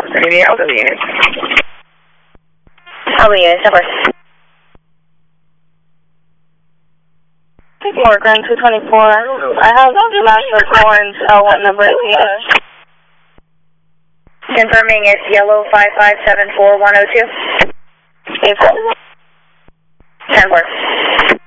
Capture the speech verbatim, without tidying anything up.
Any other units? Other units, number. More Grand two twenty-four. I have Master Corns L one number. Confirming it's yellow five five seven four one zero two. April. ten four.